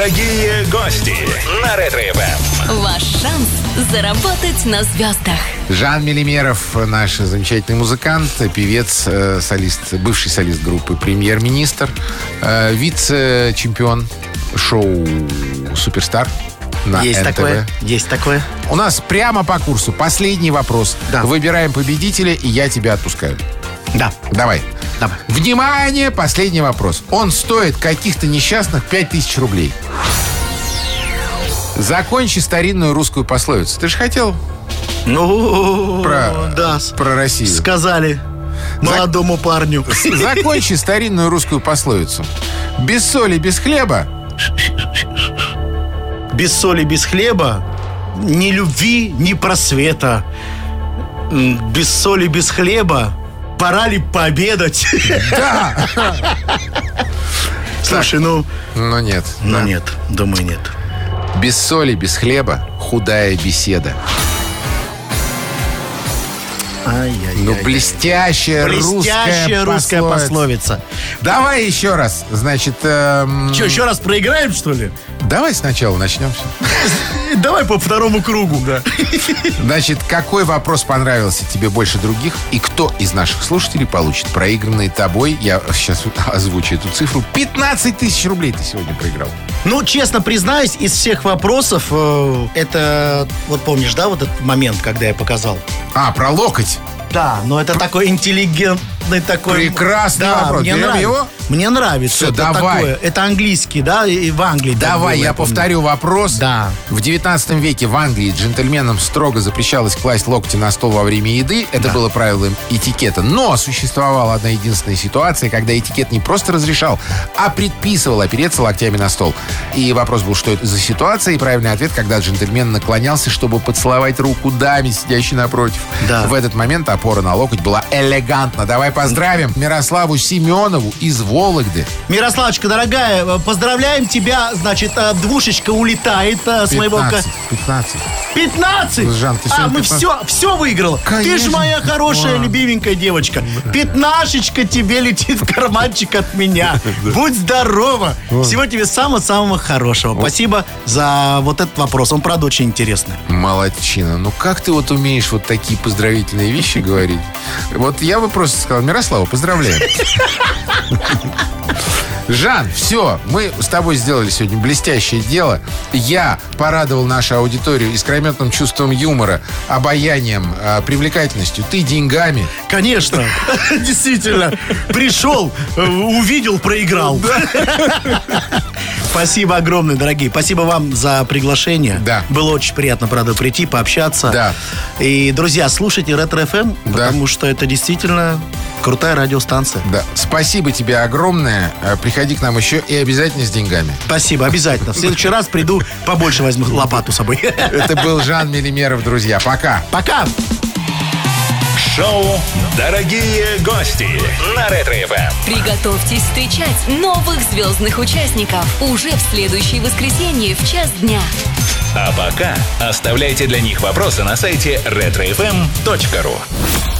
Дорогие гости на Ретро-ФМ. Ваш шанс заработать на звездах. Жан Мелимеров, наш замечательный музыкант, певец, солист, бывший солист группы «Премьер-министр», вице-чемпион шоу «Суперстар» на Есть НТВ. такое, есть такое. У нас прямо по курсу последний вопрос. Да. Выбираем победителя, и я тебя отпускаю. Да. Давай. Давай. Внимание, последний вопрос. Он стоит каких-то несчастных 5000 рублей. Закончи старинную русскую пословицу. Ты же хотел Ну, да. про Россию. Сказали молодому парню. Закончи старинную русскую пословицу. Без соли, без хлеба. Без соли, без хлеба, ни любви, ни просвета. Без соли, без хлеба, пора ли пообедать? Да. Слушай, ну Но нет. Да. нет, думаю, нет. Без соли, без хлеба, худая беседа. Ай-яй-яй. Ну, блестящая русская пословица. Давай еще раз. Значит, Че, еще раз проиграем, что ли? давай сначала начнем все. Давай по второму кругу. Значит, какой вопрос понравился тебе больше других? И кто из наших слушателей получит проигранные тобой, я сейчас озвучу эту цифру, 15 тысяч рублей ты сегодня проиграл. Ну, честно признаюсь, из всех вопросов, это, вот помнишь, да, вот этот момент, когда я показал? А, про локоть. Да, но это такой интеллигентный такой... Прекрасный вопрос. Мне Берем нравится. его? Мне нравится. Всё, это давай. такое. Это английский, да, и в Англии. так Давай, было, я помню. повторю вопрос. Да. В 19 веке в Англии джентльменам строго запрещалось класть локти на стол во время еды. Это было правилом этикета. Но существовала одна единственная ситуация, когда этикет не просто разрешал, а предписывал опереться локтями на стол. И вопрос был, что это за ситуация, и правильный ответ, когда джентльмен наклонялся, чтобы поцеловать руку даме, сидящей напротив. Да. В этот момент опора на локоть была элегантна. Давай поздравим Мирославу Семенову из Вологды. Мирославочка, дорогая, поздравляем тебя. Значит, двушечка улетает с моего... 15. 15? Жан, ты сегодня мы 15. все выиграла. Ты Конечно. же моя хорошая, Вау. любименькая девочка. 15-шечка тебе летит в карманчик от меня. Будь здорова. Всего тебе самого-самого хорошего. Спасибо за вот этот вопрос. Он, правда, очень интересный. Молодчина. Ну как ты вот умеешь вот такие поздравительные вещи говорить? Вот я бы просто сказал: Мирослава, поздравляем. Жан, все, мы с тобой сделали сегодня блестящее дело. Я порадовал нашу аудиторию искрометным чувством юмора, обаянием, привлекательностью. Ты деньгами. Конечно. Действительно. Пришел, увидел, проиграл. Спасибо огромное, дорогие. Спасибо вам за приглашение. Да. Было очень приятно, правда, прийти, пообщаться. Да. И, друзья, слушайте Ретро-ФМ, Да. потому что это действительно крутая радиостанция. Да. Спасибо тебе огромное. Приходи к нам еще и обязательно с деньгами. Спасибо, обязательно. В следующий раз приду, побольше возьму лопату с собой. Это был Жан Мелимеров, друзья. Пока. Пока! Шоу «Дорогие гости» на Ретро-ФМ. Приготовьтесь встречать новых звездных участников уже в следующее воскресенье в 1:00 дня. А пока оставляйте для них вопросы на сайте retrofm.ru.